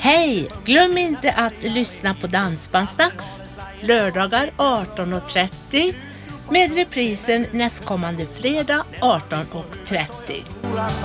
Hej! Glöm inte att lyssna på Dansbandsdags lördagar 18:30 med reprisen nästkommande fredag 18:30.